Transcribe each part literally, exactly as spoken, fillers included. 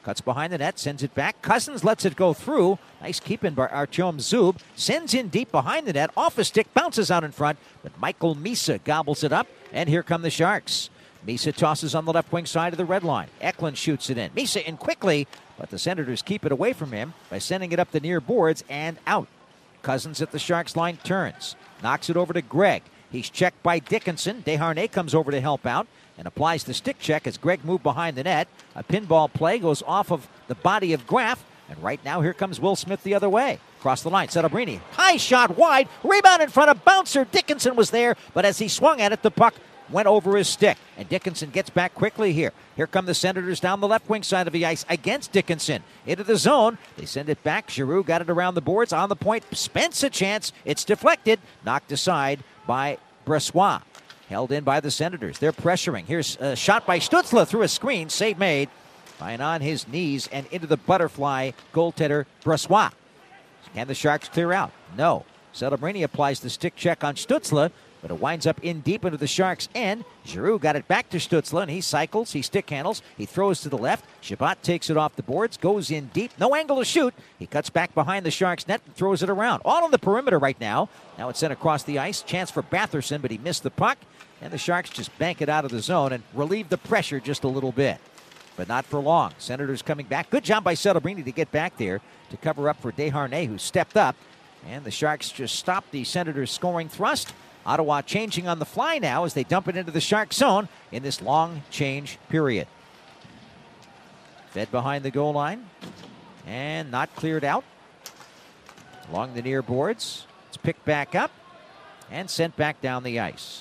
Cuts behind the net, sends it back. Cousins lets it go through. Nice keeping by Artyom Zub. Sends in deep behind the net. Off a stick, bounces out in front. But Michael Misa gobbles it up. And here come the Sharks. Misa tosses on the left wing side of the red line. Eklund shoots it in. Misa in quickly, but the Senators keep it away from him by sending it up the near boards and out. Cousins at the Sharks line turns. Knocks it over to Gregg. He's checked by Dickinson. Desharnais comes over to help out and applies the stick check as Gregg moved behind the net. A pinball play goes off of the body of Graf. And right now, here comes Will Smith the other way. Across the line, Celebrini. High shot wide. Rebound in front of Bouncer. Dickinson was there, but as he swung at it, the puck went over his stick. And Dickinson gets back quickly here. Here come the Senators down the left wing side of the ice against Dickinson. Into the zone. They send it back. Giroux got it around the boards. On the point. Spence a chance. It's deflected. Knocked aside by Brossoit. Held in by the Senators. They're pressuring. Here's a shot by Stützle through a screen. Save made. Flying on his knees and into the butterfly goaltender Brossoit. Can the Sharks clear out? No. Celebrini applies the stick check on Stützle, but it winds up in deep into the Sharks' end. Giroux got it back to Stützle, and he cycles, he stick handles, he throws to the left. Chabot takes it off the boards, goes in deep, no angle to shoot. He cuts back behind the Sharks' net and throws it around. All on the perimeter right now. Now it's sent across the ice. Chance for Batherson, but he missed the puck. And the Sharks just bank it out of the zone and relieve the pressure just a little bit. But not for long. Senators coming back. Good job by Celebrini to get back there to cover up for Desharnais, who stepped up. And the Sharks just stopped the Senators' scoring thrust. Ottawa changing on the fly now as they dump it into the Shark zone in this long change period. Fed behind the goal line and not cleared out. Along the near boards. It's picked back up and sent back down the ice.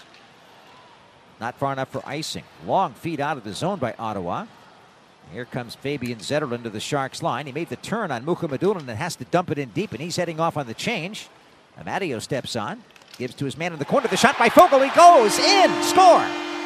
Not far enough for icing. Long feed out of the zone by Ottawa. Here comes Fabian Zetterlund to the Sharks line. He made the turn on Mukhamadullin and has to dump it in deep, and he's heading off on the change. Amadio steps on. Gives to his man in the corner. The shot by Foegele. He goes in. Score.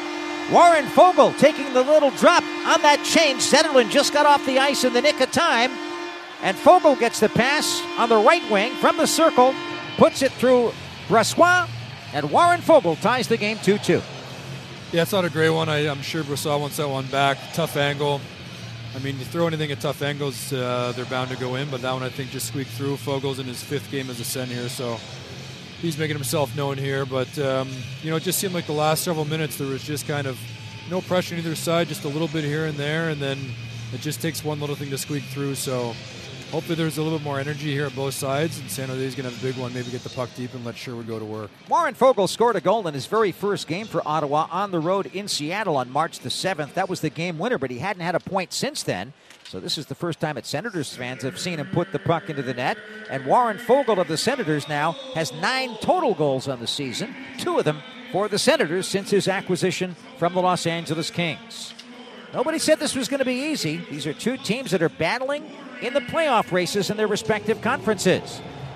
Warren Foegele taking the little drop on that change. Zetterlund just got off the ice in the nick of time. And Foegele gets the pass on the right wing from the circle. Puts it through Brossoit. And Warren Foegele ties the game two two. Yeah, it's not a great one. I, I'm sure Brossoit wants that one back. Tough angle. I mean, you throw anything at tough angles, uh, they're bound to go in. But that one, I think, just squeaked through. Fogel's in his fifth game as a Sen here, so he's making himself known here. But, um, you know, it just seemed like the last several minutes there was just kind of no pressure on either side, just a little bit here and there. And then it just takes one little thing to squeak through. So hopefully there's a little bit more energy here at both sides. And San Jose's going to have a big one, maybe get the puck deep and let Sherwood go to work. Warren Foegele scored a goal in his very first game for Ottawa on the road in Seattle on March the seventh. That was the game winner, but he hadn't had a point since then. So this is the first time that Senators fans have seen him put the puck into the net. And Warren Foegele of the Senators now has nine total goals on the season, two of them for the Senators since his acquisition from the Los Angeles Kings. Nobody said this was going to be easy. These are two teams that are battling in the playoff races in their respective conferences.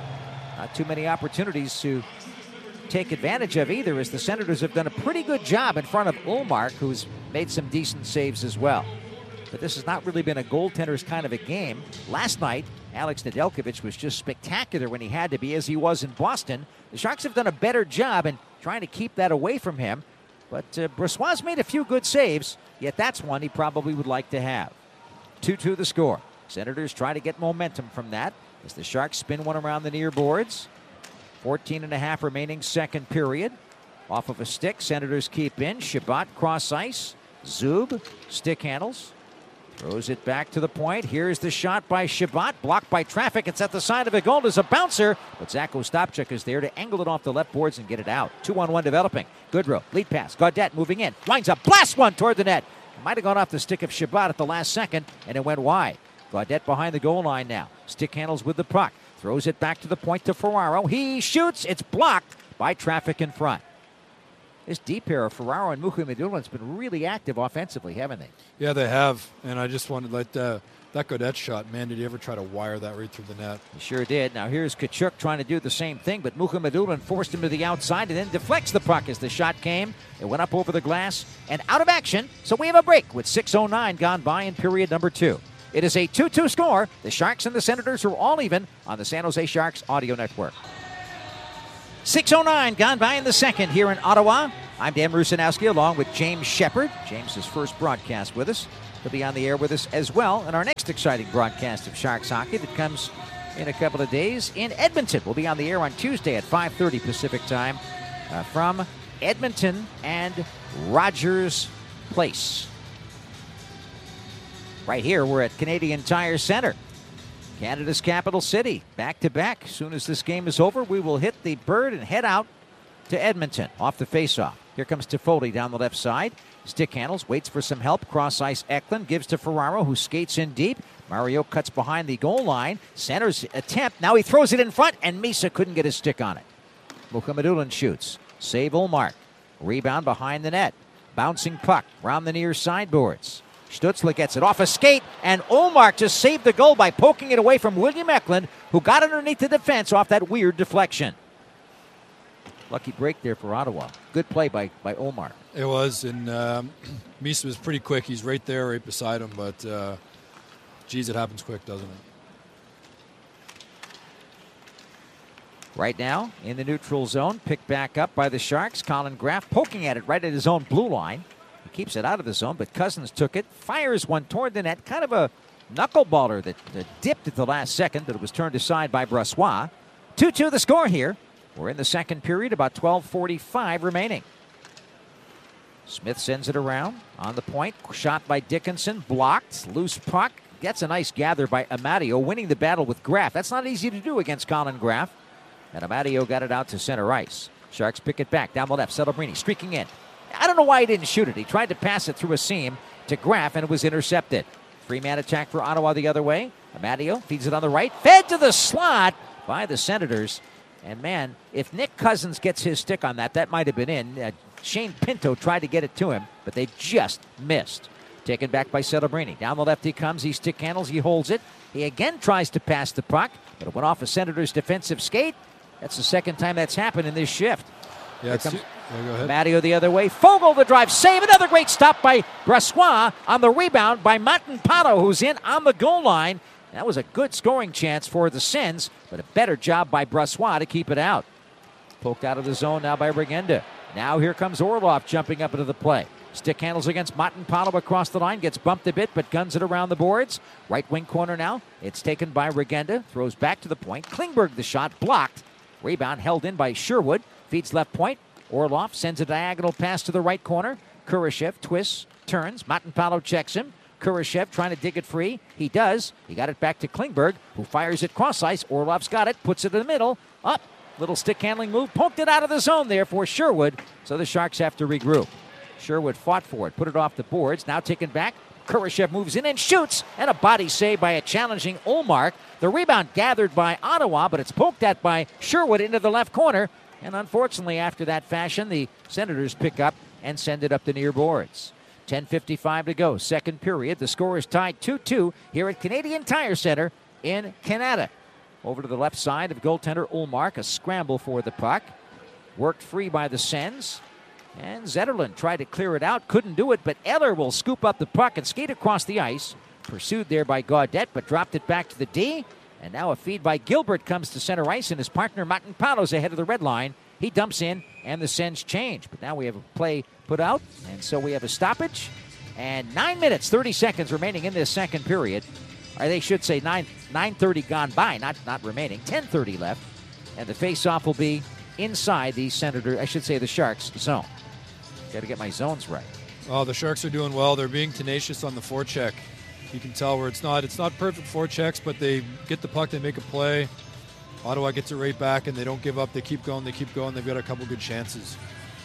Not too many opportunities to take advantage of either, as the Senators have done a pretty good job in front of Ullmark, who's made some decent saves as well. But this has not really been a goaltender's kind of a game. Last night, Alex Nedeljkovic was just spectacular when he had to be, as he was in Boston. The Sharks have done a better job in trying to keep that away from him. But uh, Brossoit's made a few good saves, yet that's one he probably would like to have. two two the score. Senators try to get momentum from that as the Sharks spin one around the near boards. fourteen and a half remaining second period. Off of a stick, Senators keep in. Chabot cross ice. Zub stick handles. Throws it back to the point. Here's the shot by Chabot. Blocked by traffic. It's at the side of the goal. There's a bouncer. But Zach Ostapchuk is there to angle it off the left boards and get it out. two on one developing. Goodrow. Lead pass. Gaudette moving in. Winds up. Blast one toward the net. It might have gone off the stick of Chabot at the last second, and it went wide. Gaudette behind the goal line now. Stick handles with the puck. Throws it back to the point to Ferraro. He shoots. It's blocked by traffic in front. This deep pair of Ferraro and Mukhamadullin has been really active offensively, haven't they? Yeah, they have. And I just wanted to let uh, that Gaudette shot, man, did he ever try to wire that right through the net? He sure did. Now here's Tkachuk trying to do the same thing, but Mukhamadullin forced him to the outside and then deflects the puck as the shot came. It went up over the glass and out of action. So we have a break with six oh nine gone by in period number two. It is a two two score. The Sharks and the Senators are all even on the San Jose Sharks audio network. six oh nine gone by in the second here in Ottawa. I'm Dan Rusanowski along with James Shepard. James' first broadcast with us He'll be on the air with us as well in our next exciting broadcast of Sharks hockey that comes in a couple of days in Edmonton. We'll be on the air on Tuesday at five thirty Pacific time uh, from Edmonton and Rogers Place. Right here, we're at Canadian Tire Center, Canada's capital city, back-to-back. As soon as this game is over, we will hit the bird and head out to Edmonton off the faceoff. Here comes Toffoli down the left side. Stick handles, waits for some help. Cross ice, Eklund gives to Ferraro, who skates in deep. Mario cuts behind the goal line. Centers attempt. Now he throws it in front, and Misa couldn't get his stick on it. Mukhamadullin shoots. Save Ullmark. Rebound behind the net. Bouncing puck around the near sideboards. Stützle gets it off a skate, and Ullmark just saved the goal by poking it away from William Eklund, who got underneath the defense off that weird deflection. Lucky break there for Ottawa. Good play by, by Ullmark. It was, and um, Misa was pretty quick. He's right there, right beside him, but uh, geez, it happens quick, doesn't it? Right now, in the neutral zone, picked back up by the Sharks. Colin Graf poking at it right at his own blue line. He keeps it out of the zone, but Cousins took it, fires one toward the net. Kind of a knuckleballer that, that dipped at the last second, but it was turned aside by Brossoit. two two the score here. We're in the second period, about twelve forty-five remaining. Smith sends it around on the point. Shot by Dickinson, blocked. Loose puck. Gets a nice gather by Amadio, winning the battle with Graf. That's not easy to do against Colin Graf. And Amadio got it out to center ice. Sharks pick it back down the left. Celebrini streaking in. I don't know why he didn't shoot it. He tried to pass it through a seam to Graf, and it was intercepted. Three-man attack for Ottawa the other way. Amadio feeds it on the right. Fed to the slot by the Senators. And, man, if Nick Cousins gets his stick on that, that might have been in. Uh, Shane Pinto tried to get it to him, but they just missed. Taken back by Celebrini. Down the left he comes. He stick handles. He holds it. He again tries to pass the puck, but it went off a Senators defensive skate. That's the second time that's happened in this shift. Yeah, Here comes yeah, go ahead. Matteo the other way. Fogle the drive. Save. Another great stop by Brossoit on the rebound by Matanpato, who's in on the goal line. That was a good scoring chance for the Sens, but a better job by Brossoit to keep it out. Poked out of the zone now by Regenda. Now here comes Orlov jumping up into the play. Stick handles against Matanpato across the line. Gets bumped a bit, but guns it around the boards. Right wing corner now. It's taken by Regenda. Throws back to the point. Klingberg the shot. Blocked. Rebound held in by Sherwood. Feeds left point. Orlov sends a diagonal pass to the right corner. Kurashev twists, turns. Matanpato checks him. Kurashev trying to dig it free. He does. He got it back to Klingberg, who fires it cross ice. Orlov's got it, puts it in the middle. Up. Little stick handling move. Poked it out of the zone there for Sherwood. So the Sharks have to regroup. Sherwood fought for it, put it off the boards. Now taken back. Kurashev moves in and shoots. And a body save by a challenging Ullmark. The rebound gathered by Ottawa, but it's poked at by Sherwood into the left corner. And unfortunately, after that fashion, the Senators pick up and send it up the near boards. ten fifty-five to go, second period. The score is tied two two here at Canadian Tire Center in Canada. Over to the left side of goaltender Ullmark, a scramble for the puck. Worked free by the Sens. And Zetterlund tried to clear it out, couldn't do it, but Eller will scoop up the puck and skate across the ice. Pursued there by Gaudette, but dropped it back to the D. And now a feed by Gilbert comes to center ice, and his partner Matanpato's ahead of the red line. He dumps in, and the Sens change. But now we have a play put out, and so we have a stoppage. And nine minutes, thirty seconds remaining in this second period. Or they should say nine nine thirty gone by, not not remaining. ten thirty left, and the face-off will be inside the Senator, I should say the Sharks zone. Got to get my zones right. Oh, the Sharks are doing well. They're being tenacious on the forecheck. You can tell where it's not it's not perfect forechecks, but they get the puck, they make a play. Ottawa gets it right back, and they don't give up. They keep going, they keep going. They've got a couple good chances.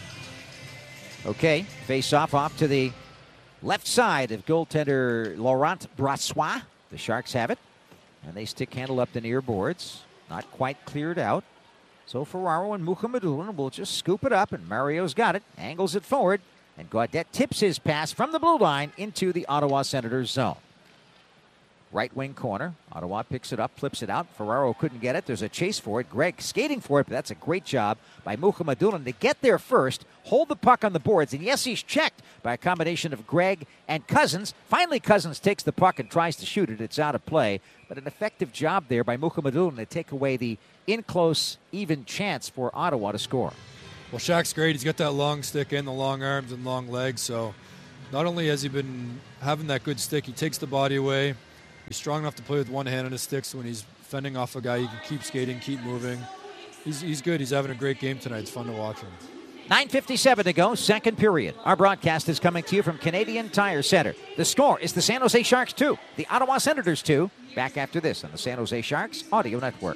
Okay, face-off off to the left side of goaltender Laurent Brossoit. The Sharks have it, and they stick handle up the near boards. Not quite cleared out. So Ferraro and Mukhamadullin will just scoop it up, and Mario's got it, angles it forward, and Gaudette tips his pass from the blue line into the Ottawa Senators zone. Right wing corner. Ottawa picks it up, flips it out. Ferraro couldn't get it. There's a chase for it. Gregg skating for it, but that's a great job by Mukhamadullin to get there first, hold the puck on the boards, and yes, he's checked by a combination of Gregg and Cousins. Finally, Cousins takes the puck and tries to shoot it. It's out of play, but an effective job there by Mukhamadullin to take away the in-close, even chance for Ottawa to score. Well, Shaq's great. He's got that long stick and the long arms and long legs, so not only has he been having that good stick, he takes the body away. He's strong enough to play with one hand on his stick, so when he's fending off a guy, he can keep skating, keep moving. He's, he's good. He's having a great game tonight. It's fun to watch him. nine fifty-seven to go, second period. Our broadcast is coming to you from Canadian Tire Center. The score is the San Jose Sharks two, the Ottawa Senators two. Back after this on the San Jose Sharks Audio Network.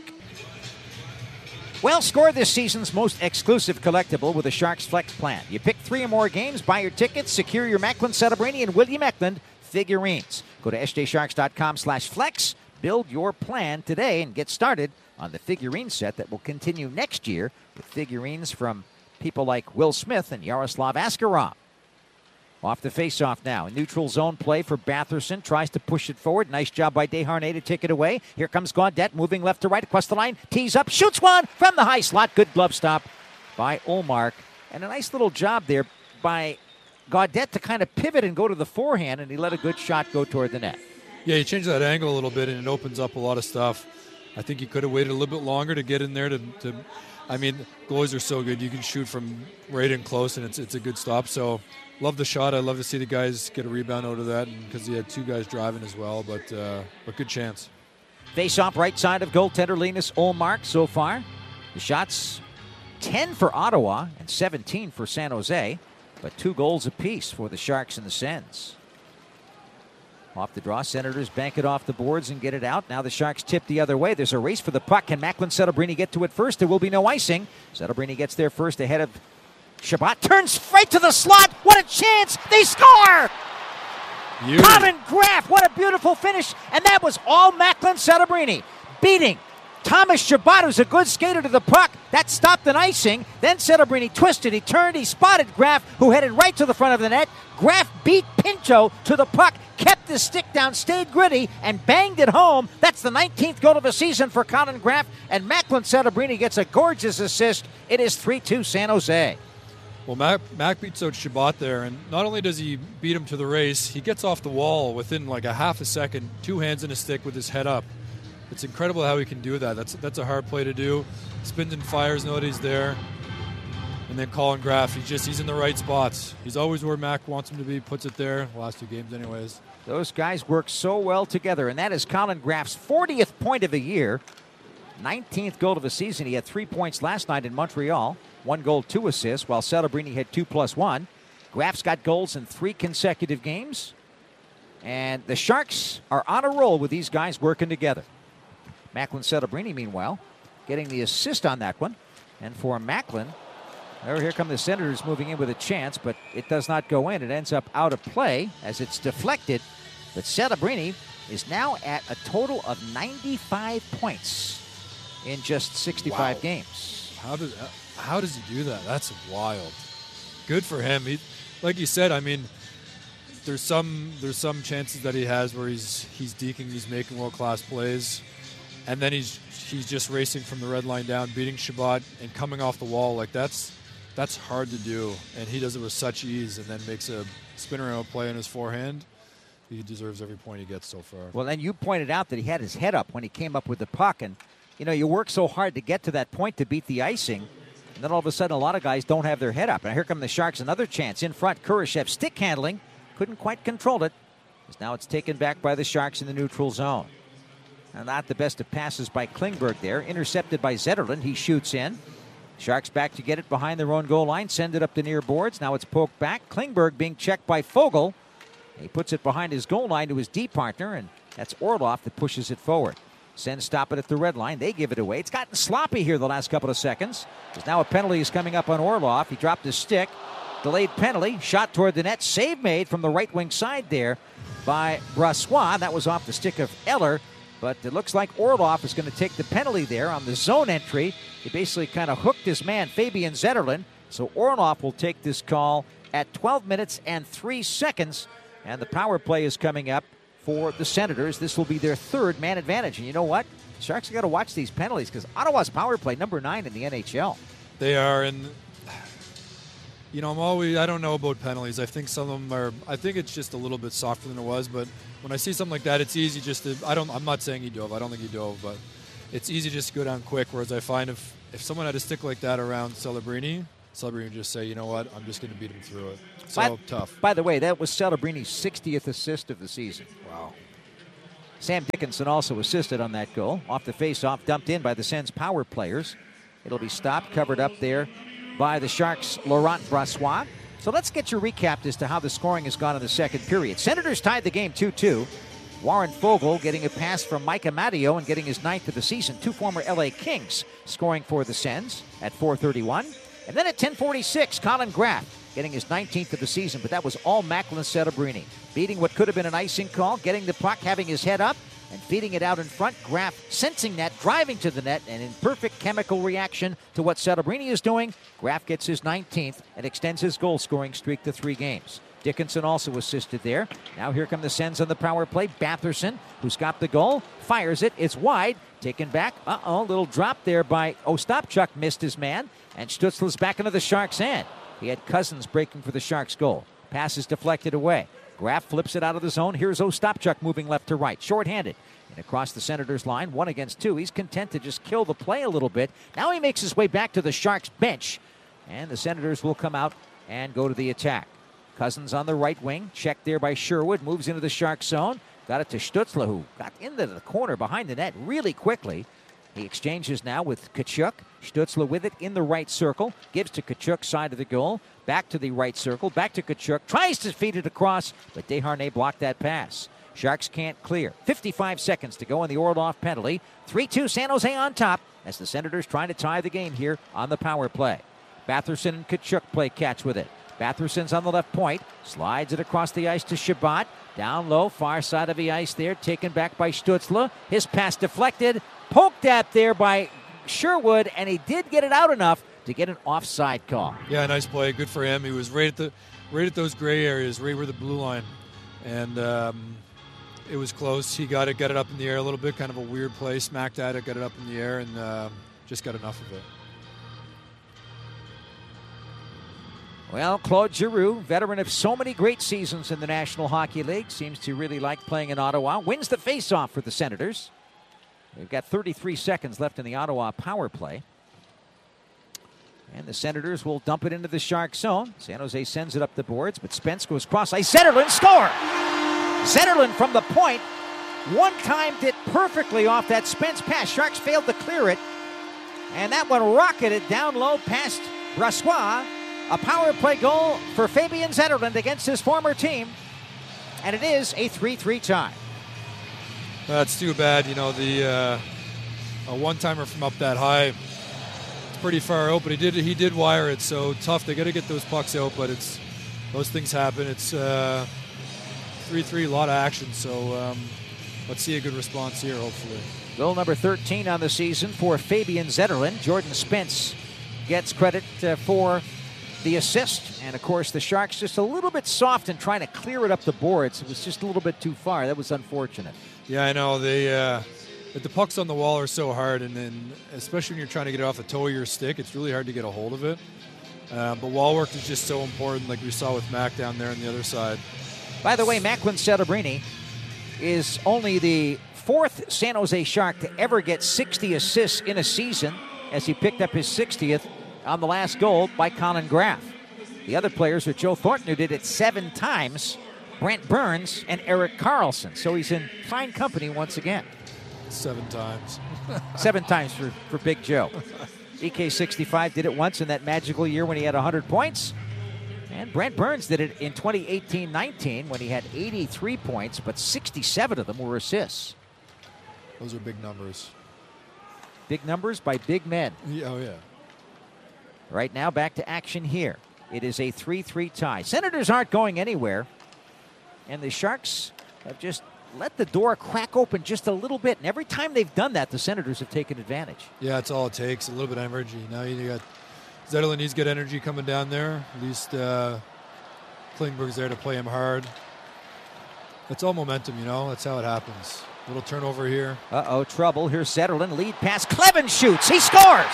Well, score this season's most exclusive collectible with a Sharks Flex plan. You pick three or more games, buy your tickets, secure your Macklin Celebrini and William Eklund figurines. Go to s j sharks dot com slash flex, build your plan today, and get started on the figurine set that will continue next year with figurines from people like Will Smith and Yaroslav Askarov. Off the face-off now. Neutral zone play for Batherson. Tries to push it forward. Nice job by Desharnais to take it away. Here comes Gaudette moving left to right across the line. Tees up. Shoots one from the high slot. Good glove stop by Ullmark. And a nice little job there by Gaudette to kind of pivot and go to the forehand, and he let a good shot go toward the net. Yeah, he changed that angle a little bit, and it opens up a lot of stuff. I think he could have waited a little bit longer to get in there to, to I mean, goalies are so good. You can shoot from right in close, and it's it's a good stop. So, love the shot. I love to see the guys get a rebound out of that, because he had two guys driving as well. But uh, but good chance. Face-off right side of goaltender Linus Ullmark so far. The shots ten for Ottawa and seventeen for San Jose, but two goals apiece for the Sharks and the Sens. Off the draw, Senators bank it off the boards and get it out. Now the Sharks tip the other way. There's a race for the puck. Can Macklin Celebrini get to it first? There will be no icing. Celebrini gets there first ahead of Chabot. Turns right to the slot. What a chance. They score! Beauty. Colin Graf, what a beautiful finish. And that was all Macklin Celebrini. Beating Thomas Chabot, who's a good skater, to the puck. That stopped an icing. Then Celebrini twisted. He turned. He spotted Graf, who headed right to the front of the net. Graf beat Pinto to the puck, kept the stick down, stayed gritty, and banged it home. That's the nineteenth goal of the season for Colin Graf, and Macklin Celebrini gets a gorgeous assist. It is three two San Jose. Well, Mac, Mac beats out Chabot there, and not only does he beat him to the race, he gets off the wall within like a half a second, two hands in a stick with his head up. It's incredible how he can do that. That's that's a hard play to do. Spins and fires, know that he's there. And then Colin Graf, he's just he's in the right spots. He's always where Mac wants him to be, puts it there. The last two games anyways. Those guys work so well together, and that is Colin Graf's fortieth point of the year. nineteenth goal of the season. He had three points last night in Montreal. One goal, two assists, while Celebrini had two plus one. Graf's got goals in three consecutive games. And the Sharks are on a roll with these guys working together. Macklin Celebrini, meanwhile, getting the assist on that one. And for Macklin, there, here come the Senators moving in with a chance, but it does not go in. It ends up out of play as it's deflected. But Celebrini is now at a total of ninety-five points in just sixty-five Wow. games. How does how does he do that? That's wild. Good for him. He, like you said, I mean, there's some there's some chances that he has where he's he's deking, he's making world class plays, and then he's he's just racing from the red line down, beating Chabot and coming off the wall. Like that's that's hard to do, and he does it with such ease, and then makes a spin around play on his forehand. He deserves every point he gets so far. Well, and you pointed out that he had his head up when he came up with the puck, and you know you work so hard to get to that point to beat the icing, and then all of a sudden a lot of guys don't have their head up. And here come the Sharks, another chance in front. Kurashev stick handling, couldn't quite control it. Now it's taken back by the Sharks in the neutral zone. And not the best of passes by Klingberg there. Intercepted by Zetterlund. He shoots in. Sharks back to get it behind their own goal line. Send it up the near boards. Now it's poked back. Klingberg being checked by Foegele. He puts it behind his goal line to his D partner, and that's Orlov that pushes it forward. Sens stop it at the red line. They give it away. It's gotten sloppy here the last couple of seconds. Because now a penalty is coming up on Orlov. He dropped his stick. Delayed penalty. Shot toward the net. Save made from the right wing side there by Brossoit. That was off the stick of Eller. But it looks like Orlov is going to take the penalty there on the zone entry. He basically kind of hooked his man, Fabian Zetterlund. So Orlov will take this call at twelve minutes and three seconds. And the power play is coming up for the Senators. This will be their third man advantage. And you know what? Sharks have got to watch these penalties because Ottawa's power play number nine in the N H L. They are, and you know, I'm always, I don't know about penalties. I think some of them are, I think it's just a little bit softer than it was, but when I see something like that, it's easy just to, I don't, I'm not saying he dove, I don't think he dove, but it's easy just to go down quick, whereas I find if, if someone had a stick like that around Celebrini, Celebrini just say, you know what, I'm just going to beat him through it. So by, tough. By the way, that was Celebrini's sixtieth assist of the season. Wow. Sam Dickinson also assisted on that goal. Off the face-off, dumped in by the Sens power players. It'll be stopped, covered up there by the Sharks' Laurent Brossoit. So let's get your recap as to how the scoring has gone in the second period. Senators tied the game two two. Warren Foegele getting a pass from Mike Amadio and getting his ninth of the season. Two former L A Kings scoring for the Sens at four thirty-one. And then at ten forty-six, Colin Graff getting his nineteenth of the season, but that was all Macklin Celebrini. Beating what could have been an icing call, getting the puck, having his head up, and feeding it out in front. Graff sensing that, driving to the net, and in perfect chemical reaction to what Celebrini is doing, Graff gets his nineteenth and extends his goal-scoring streak to three games. Dickinson also assisted there. Now here come the Sens on the power play. Batherson, who's got the goal, fires it. It's wide. Taken back. Uh-oh, little drop there by Ostapchuk. Missed his man. And Stutzle's back into the Sharks' end. He had Cousins breaking for the Sharks' goal. Pass is deflected away. Graff flips it out of the zone. Here's Ostapchuk moving left to right. Short-handed. And across the Senators' line, one against two. He's content to just kill the play a little bit. Now he makes his way back to the Sharks' bench. And the Senators will come out and go to the attack. Cousins on the right wing. Checked there by Sherwood. Moves into the Sharks' zone. Got it to Stutzle, who got into the corner behind the net really quickly. He exchanges now with Tkachuk. Stutzle with it in the right circle. Gives to Tkachuk, side of the goal. Back to the right circle. Back to Tkachuk. Tries to feed it across, but Desharnais blocked that pass. Sharks can't clear. fifty-five seconds to go in the Orlov penalty. three two San Jose on top as the Senators trying to tie the game here on the power play. Batherson and Tkachuk play catch with it. Batherson's on the left point. Slides it across the ice to Shabbat. Down low, far side of the ice there. Taken back by Stutzle. His pass deflected. Poked at there by Sherwood, and he did get it out enough to get an offside call. Yeah, nice play. Good for him. He was right at the right at those gray areas, right where the blue line. And um, it was close. He got it, got it up in the air a little bit. Kind of a weird play. Smacked at it, got it up in the air, and uh, just got enough of it. Well, Claude Giroux, veteran of so many great seasons in the National Hockey League, seems to really like playing in Ottawa. Wins the faceoff for the Senators. We've got thirty-three seconds left in the Ottawa power play. And the Senators will dump it into the Shark zone. San Jose sends it up the boards, but Spence goes cross-ice. Zetterlund score! Zetterlund from the point. One-timed it perfectly off that Spence pass. Sharks failed to clear it. And that one rocketed down low past Brossoit. A power play goal for Fabian Zetterlund against his former team. And it is a three three tie. That's too bad. You know, the uh, a one-timer from up that high, it's pretty far out, but he did he did wire it, so tough. They got to get those pucks out, but it's those things happen. It's uh, three three, a lot of action, so um, let's see a good response here, hopefully. Goal number thirteen on the season for Fabian Zetterlund. Jordan Spence gets credit uh, for the assist, and of course the Sharks just a little bit soft in trying to clear it up the boards. It was just a little bit too far. That was unfortunate. Yeah, I know. They uh, the pucks on the wall are so hard, and then especially when you're trying to get it off the toe of your stick, it's really hard to get a hold of it. Uh, but wall work is just so important, like we saw with Mac down there on the other side. By the way, Macklin Celebrini is only the fourth San Jose Shark to ever get sixty assists in a season, as he picked up his sixtieth on the last goal by Colin Graff. The other players are Joe Thornton, who did it seven times, Brent Burns, and Erik Karlsson. So he's in fine company once again. Seven times. Seven times for, for Big Joe. E K sixty-five did it once in that magical year when he had one hundred points. And Brent Burns did it in twenty eighteen nineteen when he had eighty-three points, but sixty-seven of them were assists. Those are big numbers. Big numbers by big men. Yeah, oh, yeah. Right now, back to action here. It is a three three tie. Senators aren't going anywhere. And the Sharks have just let the door crack open just a little bit. And every time they've done that, the Senators have taken advantage. Yeah, that's all it takes, a little bit of energy. Now you got Zetterlund needs good energy coming down there. At least uh, Klingberg's there to play him hard. It's all momentum, you know. That's how it happens. Little turnover here. Uh-oh, trouble. Here's Zetterlund. Lead pass. Kleven shoots. He scores!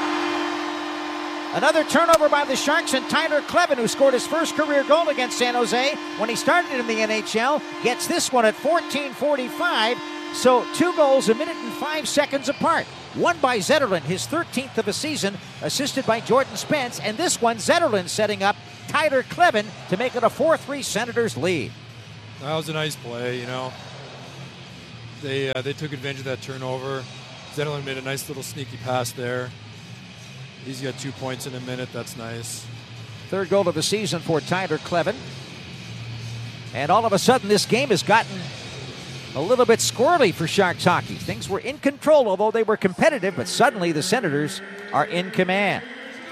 Another turnover by the Sharks, and Tyler Kleven, who scored his first career goal against San Jose when he started in the N H L, gets this one at fourteen forty-five. So two goals a minute and five seconds apart. One by Zetterlund, his thirteenth of a season, assisted by Jordan Spence. And this one, Zetterlund setting up Tyler Kleven to make it a four three Senators lead. That was a nice play, you know. They uh, they took advantage of that turnover. Zetterlund made a nice little sneaky pass there. He's got two points in a minute. That's nice. Third goal of the season for Tyler Kleven. And all of a sudden, this game has gotten a little bit squirrely for Sharks hockey. Things were in control, although they were competitive, but suddenly the Senators are in command.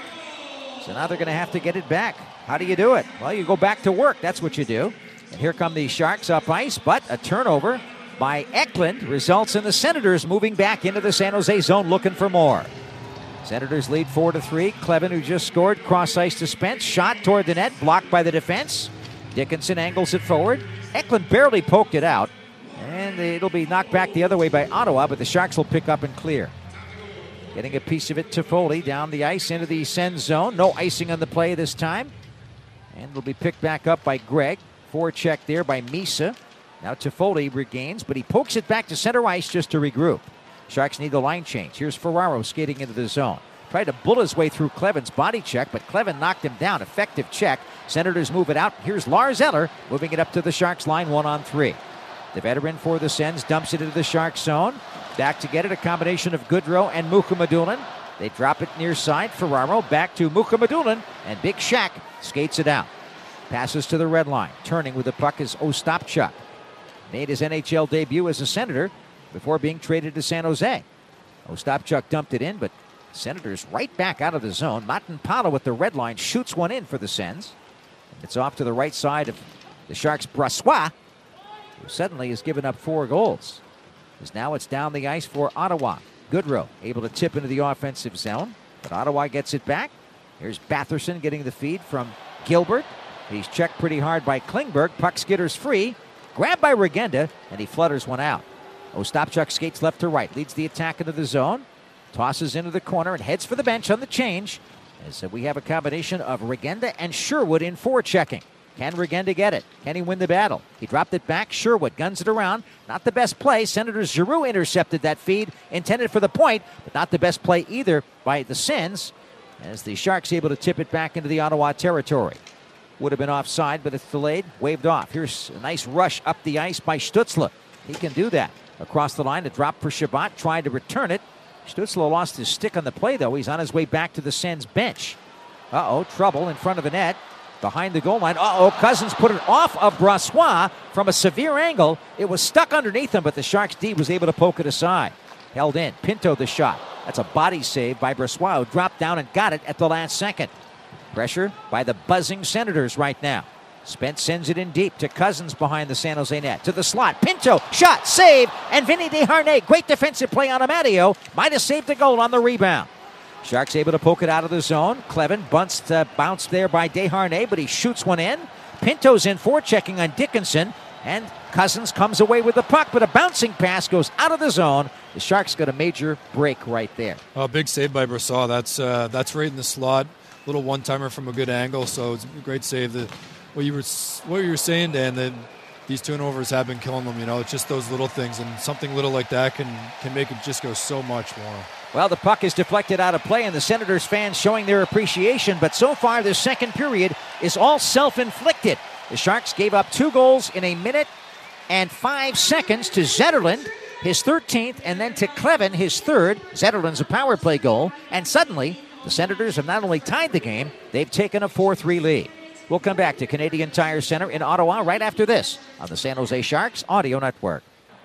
So now they're going to have to get it back. How do you do it? Well, you go back to work. That's what you do. And here come the Sharks up ice, but a turnover by Eklund results in the Senators moving back into the San Jose zone looking for more. Senators lead four to three. Kleven, who just scored, cross ice to Spence. Shot toward the net, blocked by the defense. Dickinson angles it forward. Eklund barely poked it out. And it'll be knocked back the other way by Ottawa, but the Sharks will pick up and clear. Getting a piece of it to Foley down the ice into the Sens zone. No icing on the play this time. And it'll be picked back up by Gregg. Forecheck there by Misa. Now Toffoli regains, but he pokes it back to center ice just to regroup. Sharks need the line change. Here's Ferraro skating into the zone. Tried to bull his way through Kleven's body check, but Kleven knocked him down. Effective check. Senators move it out. Here's Lars Eller moving it up to the Sharks line, one on three. The veteran for the Sens dumps it into the Sharks zone. Back to get it, a combination of Goodrow and Mukhamadullin. They drop it near side. Ferraro back to Mukhamadullin, and Big Shack skates it out. Passes to the red line. Turning with the puck is Ostapchuk. Made his N H L debut as a Senator before being traded to San Jose. Ostapchuk dumped it in, but Senators right back out of the zone. Matanpalo with the red line shoots one in for the Sens. It's off to the right side of the Sharks' Brassois, who suddenly has given up four goals. As now it's down the ice for Ottawa. Goodrow able to tip into the offensive zone, but Ottawa gets it back. Here's Batherson getting the feed from Gilbert. He's checked pretty hard by Klingberg. Puck skitters free. Grabbed by Regenda, and he flutters one out. Ostapchuk skates left to right, leads the attack into the zone, tosses into the corner, and heads for the bench on the change. As we have a combination of Regenda and Sherwood in forechecking. Can Regenda get it? Can he win the battle? He dropped it back. Sherwood guns it around. Not the best play. Senators Giroux intercepted that feed, intended for the point, but not the best play either by the Sens, as the Sharks able to tip it back into the Ottawa territory. Would have been offside, but it's delayed, waved off. Here's a nice rush up the ice by Stützle. He can do that. Across the line, a drop for Shabbat, tried to return it. Stützle lost his stick on the play, though. He's on his way back to the Sens bench. Uh-oh, trouble in front of the net. Behind the goal line. Uh-oh, Cousins put it off of Brassois from a severe angle. It was stuck underneath him, but the Sharks D was able to poke it aside. Held in. Pinto the shot. That's a body save by Brassois, who dropped down and got it at the last second. Pressure by the buzzing Senators right now. Spence sends it in deep to Cousins behind the San Jose net. To the slot. Pinto, shot, save, and Vinny Desharnais. Great defensive play on Amadio. Might have saved the goal on the rebound. Sharks able to poke it out of the zone. Kleven bunts, uh, bounced there by Desharnais, but he shoots one in. Pinto's in forechecking on Dickinson, and Cousins comes away with the puck, but a bouncing pass goes out of the zone. The Sharks got a major break right there. Oh, big save by Brassois. That's uh, that's right in the slot. Little one-timer from a good angle, so it's a great save. The, what you were what you were saying, Dan, that these turnovers have been killing them. You know, it's just those little things, and something little like that can can make it just go so much more. Well, the puck is deflected out of play, and the Senators fans showing their appreciation, but so far this second period is all self-inflicted. The Sharks gave up two goals in a minute and five seconds to Zetterlund, his thirteenth, and then to Kleven, his third. Zetterlund's a power play goal, and suddenly the Senators have not only tied the game, they've taken a four three lead. We'll come back to Canadian Tire Center in Ottawa right after this on the San Jose Sharks Audio Network.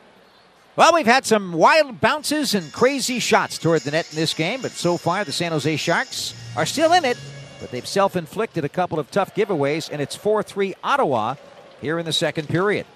Well, we've had some wild bounces and crazy shots toward the net in this game, but so far the San Jose Sharks are still in it, but they've self-inflicted a couple of tough giveaways, and it's four three Ottawa here in the second period.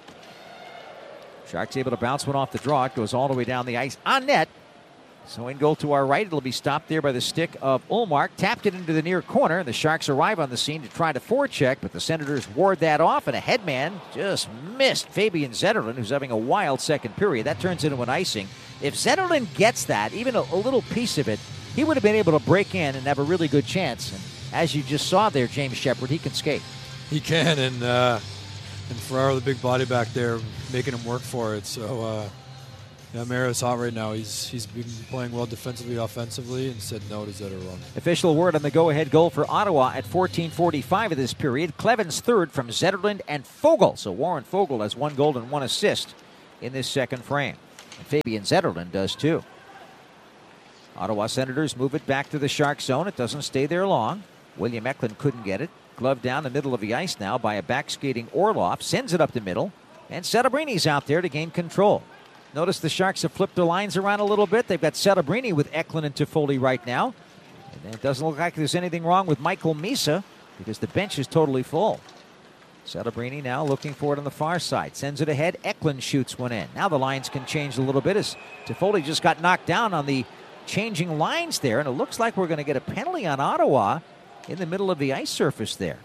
Sharks able to bounce one off the draw. It goes all the way down the ice on net. So in goal to our right, it'll be stopped there by the stick of Ullmark. Tapped it into the near corner, and the Sharks arrive on the scene to try to forecheck, but the Senators ward that off, and a headman just missed Fabian Zetterlund, who's having a wild second period. That turns into an icing. If Zetterlund gets that, even a, a little piece of it, he would have been able to break in and have a really good chance. And as you just saw there, James Shepard, he can skate. He can, and uh, and Ferraro, the big body back there, making him work for it. So, uh, Yeah, Mara's hot right now. He's he's been playing well defensively, offensively, and said no to Zetterlund. Official word on the go-ahead goal for Ottawa at fourteen forty-five of this period. Cleven's third from Zetterlund and Foegele. So Warren Foegele has one goal and one assist in this second frame. And Fabian Zetterlund does too. Ottawa Senators move it back to the Shark zone. It doesn't stay there long. William Eklund couldn't get it. Glove down the middle of the ice now by a back-skating Orlov. Sends it up the middle. And Celebrini out there to gain control. Notice the Sharks have flipped their lines around a little bit. They've got Celebrini with Eklund and Toffoli right now. And it doesn't look like there's anything wrong with Michael Misa because the bench is totally full. Celebrini now looking for it on the far side. Sends it ahead. Eklund shoots one in. Now the lines can change a little bit as Toffoli just got knocked down on the changing lines there. And it looks like we're going to get a penalty on Ottawa in the middle of the ice surface there.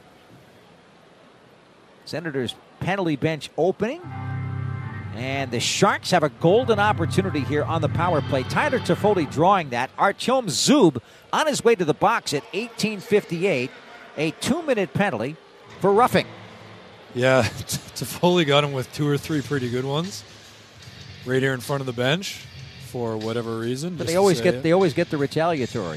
Senators penalty bench opening. And the Sharks have a golden opportunity here on the power play. Tyler Toffoli drawing that. Artyom Zub on his way to the box at eighteen fifty-eight. A two-minute penalty for roughing. Yeah, Toffoli got him with two or three pretty good ones right here in front of the bench for whatever reason. But they always get it. they always get the retaliatory.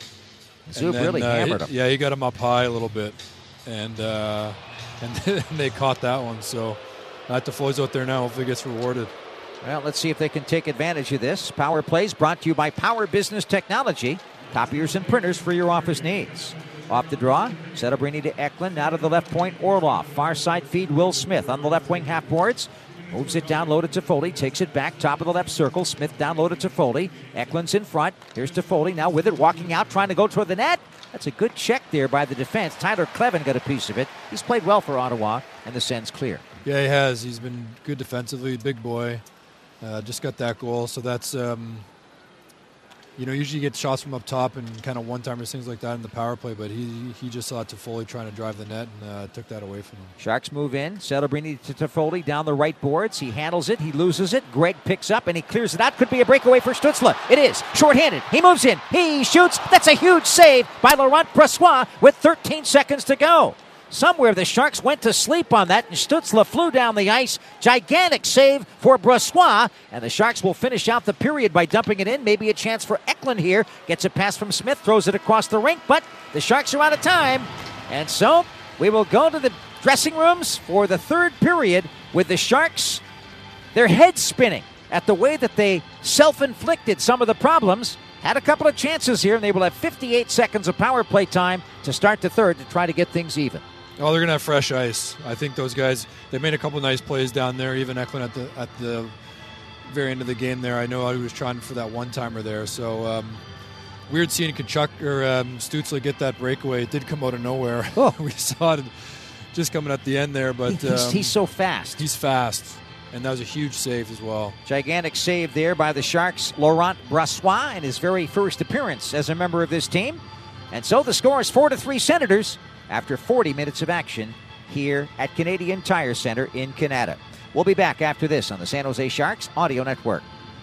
Zub then, really uh, hammered him. Yeah, he got him up high a little bit, and uh, and they caught that one. So. Not Toffoli's out there now. Hopefully gets rewarded. Well, let's see if they can take advantage of this. Power Plays brought to you by Power Business Technology. Copiers and printers for your office needs. Off the draw, Celebrini to Eklund. Now to the left point, Orlov. Far side feed, Will Smith on the left wing half boards. Moves it down low to Toffoli. Takes it back, top of the left circle. Smith down low to Toffoli. Eklund's in front. Here's Toffoli now with it, walking out, trying to go toward the net. That's a good check there by the defense. Tyler Kleven got a piece of it. He's played well for Ottawa, and the Sens clear. Yeah, he has. He's been good defensively, big boy. Uh, just got that goal. So that's, um, you know, usually you get shots from up top and kind of one-timers, things like that in the power play, but he he just saw Toffoli trying to drive the net and uh, took that away from him. Sharks move in. Celebrini to Toffoli down the right boards. He handles it. He loses it. Greg picks up and he clears it out. Could be a breakaway for Stützle. It is. Short-handed. He moves in. He shoots. That's a huge save by Laurent Brossoit with thirteen seconds to go. Somewhere the Sharks went to sleep on that, and Stützle flew down the ice. Gigantic save for Brossoit, and the Sharks will finish out the period by dumping it in. Maybe a chance for Eklund here. Gets a pass from Smith, throws it across the rink, but the Sharks are out of time. And so we will go to the dressing rooms for the third period with the Sharks, their heads spinning at the way that they self-inflicted some of the problems. Had a couple of chances here, and they will have fifty-eight seconds of power play time to start the third to try to get things even. Oh, they're going to have fresh ice. I think those guys, they made a couple nice plays down there, even Eklund at the at the very end of the game there. I know he was trying for that one-timer there. So um, weird seeing Tkachuk or um, Stützle get that breakaway. It did come out of nowhere. Oh. We saw it just coming at the end there. But he's, um, he's so fast. He's fast. And that was a huge save as well. Gigantic save there by the Sharks' Laurent Brossoit in his very first appearance as a member of this team. And so the score is four to three Senators after forty minutes of action here at Canadian Tire Center in Canada. We'll be back after this on the San Jose Sharks Audio Network.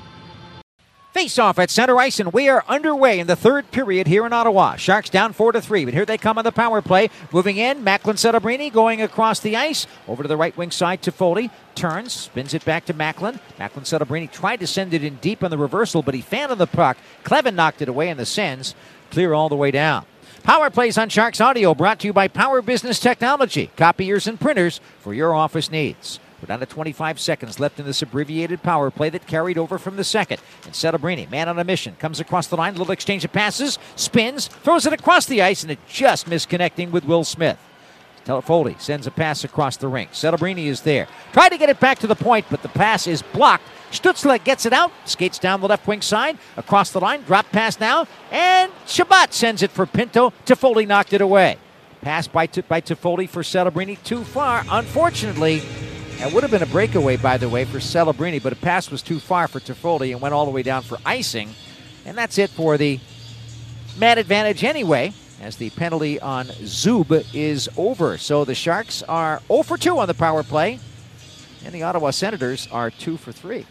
Face-off at center ice, and we are underway in the third period here in Ottawa. Sharks down four to three, but here they come on the power play. Moving in, Macklin Celebrini going across the ice. Over to the right wing side, Toffoli turns, spins it back to Macklin. Macklin Celebrini tried to send it in deep on the reversal, but he fanned on the puck. Kleven knocked it away, and the Sens clear all the way down. Power Plays on Sharks Audio brought to you by Power Business Technology, copiers and printers for your office needs. We're down to twenty-five seconds left in this abbreviated power play that carried over from the second. And Celebrini, man on a mission, comes across the line, little exchange of passes, spins, throws it across the ice, and it just misconnecting with Will Smith. Toffoli sends a pass across the rink. Celebrini is there. Tried to get it back to the point, but the pass is blocked. Stützle gets it out, skates down the left wing side, across the line, drop pass now, and Shabbat sends it for Pinto. Toffoli knocked it away. Pass by, T- by Toffoli for Celebrini, too far. Unfortunately, it would have been a breakaway, by the way, for Celebrini, but a pass was too far for Toffoli and went all the way down for icing. And that's it for the man advantage anyway, as the penalty on Zub is over. So the Sharks are oh for two on the power play, and the Ottawa Senators are two for three.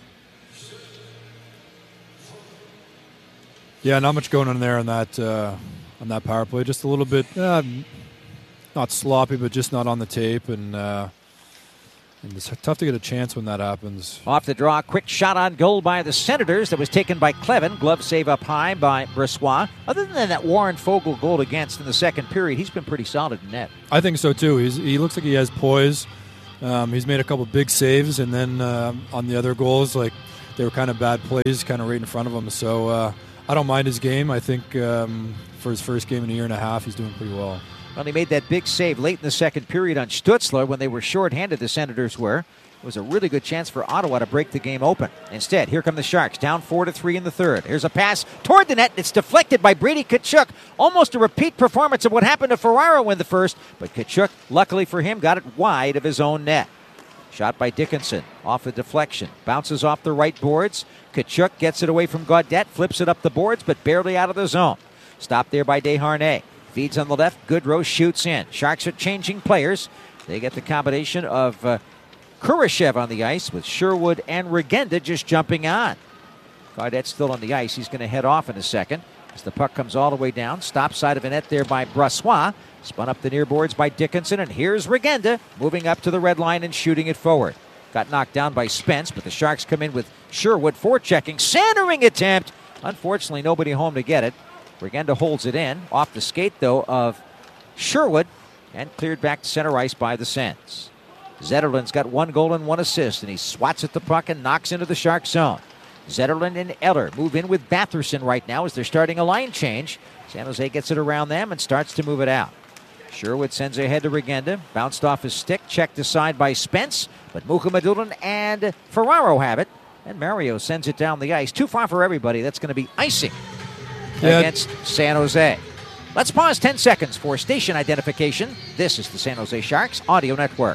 Yeah, not much going on there on that uh, on that power play. Just a little bit, uh, not sloppy, but just not on the tape. And uh, And it's tough to get a chance when that happens. Off the draw, quick shot on goal by the Senators that was taken by Clevin. Glove save up high by Brossoit. Other than that Warren Foegele goal against in the second period, he's been pretty solid in net. I think so too. He's, he looks like he has poise. Um, he's made a couple big saves, and then uh, on the other goals, like they were kind of bad plays, kind of right in front of him. So uh, I don't mind his game. I think um, for his first game in a year and a half, he's doing pretty well. Well, he made that big save late in the second period on Stutzler when they were shorthanded, the Senators were. It was a really good chance for Ottawa to break the game open. Instead, here come the Sharks, down four to three in the third. Here's a pass toward the net. It's deflected by Brady Tkachuk. Almost a repeat performance of what happened to Ferraro in the first, but Tkachuk, luckily for him, got it wide of his own net. Shot by Dickinson, off a deflection, bounces off the right boards. Tkachuk gets it away from Gaudette, flips it up the boards, but barely out of the zone. Stopped there by Desharnais. Feeds on the left, Goodrow shoots in. Sharks are changing players. They get the combination of uh, Kurashev on the ice with Sherwood and Regenda just jumping on. Gaudette's still on the ice. He's going to head off in a second as the puck comes all the way down. Stop side of the net there by Brossoit. Spun up the near boards by Dickinson, and here's Regenda moving up to the red line and shooting it forward. Got knocked down by Spence, but the Sharks come in with Sherwood forechecking. Centering attempt. Unfortunately, nobody home to get it. Regenda holds it in. Off the skate, though, of Sherwood, and cleared back to center ice by the Sens. Zetterlund's got one goal and one assist, and he swats at the puck and knocks into the Shark zone. Zetterlund and Eller move in with Batherson right now as they're starting a line change. San Jose gets it around them and starts to move it out. Sherwood sends ahead to Regenda. Bounced off his stick, checked aside by Spence, but Mukhamadullin and Ferraro have it, and Mario sends it down the ice. Too far for everybody. That's going to be icing yeah. against San Jose. Let's pause ten seconds for station identification. This is the San Jose Sharks Audio Network.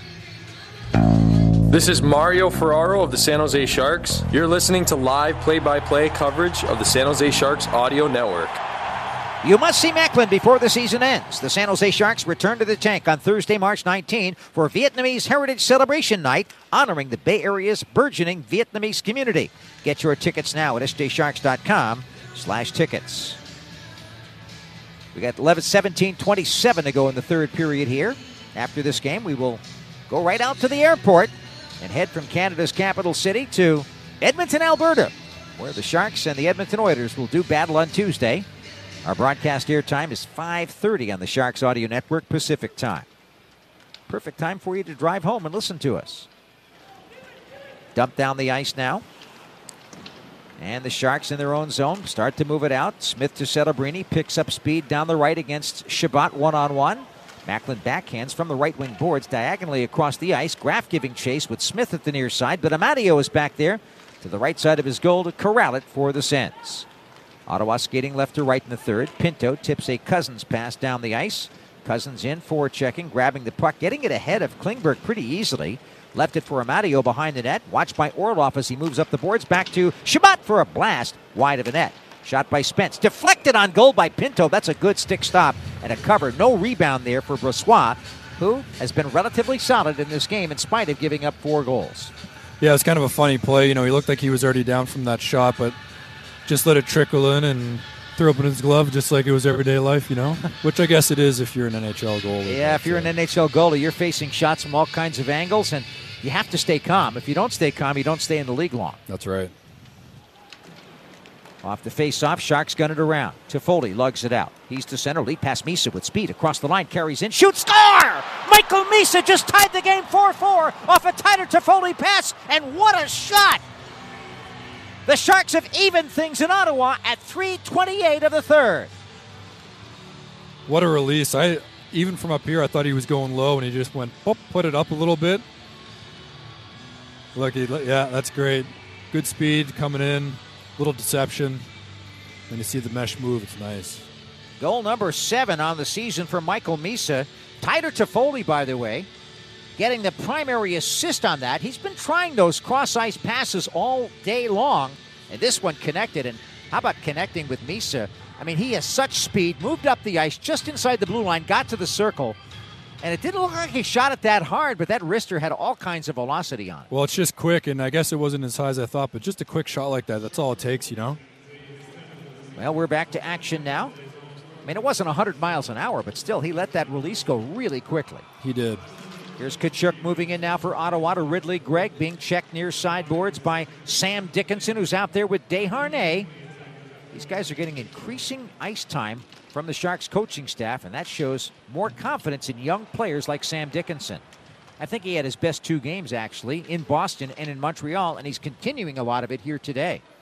This is Mario Ferraro of the San Jose Sharks. You're listening to live play-by-play coverage of the San Jose Sharks Audio Network. You must see Macklin before the season ends. The San Jose Sharks return to the tank on Thursday, March nineteenth for Vietnamese Heritage Celebration Night, honoring the Bay Area's burgeoning Vietnamese community. Get your tickets now at s j sharks dot com slash tickets. We got eleven seventeen twenty-seven to go in the third period here. After this game, we will go right out to the airport and head from Canada's capital city to Edmonton, Alberta, where the Sharks and the Edmonton Oilers will do battle on Tuesday. Our broadcast airtime is five thirty on the Sharks Audio Network Pacific Time. Perfect time for you to drive home and listen to us. Dump down the ice now. And the Sharks in their own zone start to move it out. Smith to Celebrini, picks up speed down the right against Shabbat one-on-one. Macklin backhands from the right wing boards diagonally across the ice. Graf giving chase with Smith at the near side, but Amadio is back there to the right side of his goal to corral it for the Sens. Ottawa skating left to right in the third. Pinto tips a Cousins pass down the ice. Cousins in, forechecking, grabbing the puck, getting it ahead of Klingberg pretty easily. Left it for Amadio behind the net. Watched by Orlov as he moves up the boards. Back to Shabbat for a blast wide of the net. Shot by Spence. Deflected on goal by Pinto. That's a good stick stop and a cover. No rebound there for Brossoit, who has been relatively solid in this game in spite of giving up four goals. Yeah, it's kind of a funny play. You know, he looked like he was already down from that shot, but just let it trickle in and throw up in his glove just like it was everyday life, you know? Which I guess it is if you're an N H L goalie. Yeah, if you're an N H L goalie, you're facing shots from all kinds of angles, and you have to stay calm. If you don't stay calm, you don't stay in the league long. That's right. Off the face-off, Sharks gun it around. Toffoli lugs it out. He's to center, lead past Misa with speed. Across the line, carries in, shoots, score! Michael Misa just tied the game four four off a tighter Toffoli pass, and what a shot! The Sharks have evened things in Ottawa at three twenty-eight of the third. What a release. I even from up here, I thought he was going low, and he just went, oh, put it up a little bit. Look, he, yeah, that's great. Good speed coming in, little deception. And you see the mesh move, it's nice. Goal number seven on the season for Michael Misa. Tighter Toffoli, by the way, getting the primary assist on that. He's been trying those cross-ice passes all day long, and this one connected. And how about connecting with Misa? I mean, he has such speed, moved up the ice just inside the blue line, got to the circle, and it didn't look like he shot it that hard, but that wrister had all kinds of velocity on it. Well, it's just quick, and I guess it wasn't as high as I thought, but just a quick shot like that, that's all it takes, you know? Well, we're back to action now. I mean, it wasn't one hundred miles an hour, but still, he let that release go really quickly. He did. Here's Tkachuk moving in now for Ottawa to Ridley Gregg, being checked near sideboards by Sam Dickinson, who's out there with Desharnais. These guys are getting increasing ice time from the Sharks coaching staff, and that shows more confidence in young players like Sam Dickinson. I think he had his best two games, actually, in Boston and in Montreal, and he's continuing a lot of it here today.